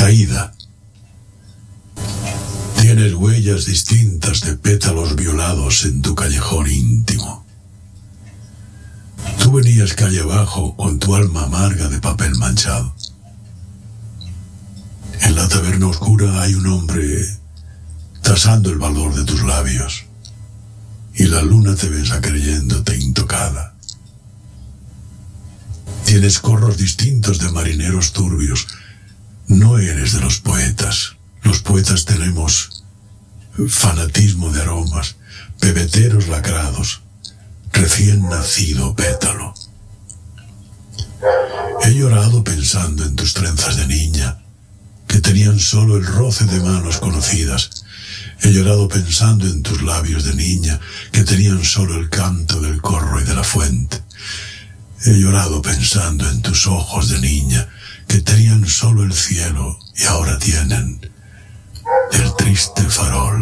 caída. Tienes huellas distintas de pétalos violados en tu callejón íntimo. Tú venías calle abajo con tu alma amarga de papel manchado. En la taberna oscura hay un hombre tasando el valor de tus labios, y la luna te besa creyéndote intocada. Tienes corros distintos de marineros turbios. No eres de los poetas. Los poetas tenemos fanatismo de aromas, pebeteros lacrados, recién nacido pétalo. He llorado pensando en tus trenzas de niña, que tenían solo el roce de manos conocidas. He llorado pensando en tus labios de niña, que tenían solo el canto del corro y de la fuente. He llorado pensando en tus ojos de niña, que tenían solo el cielo y ahora tienen el triste farol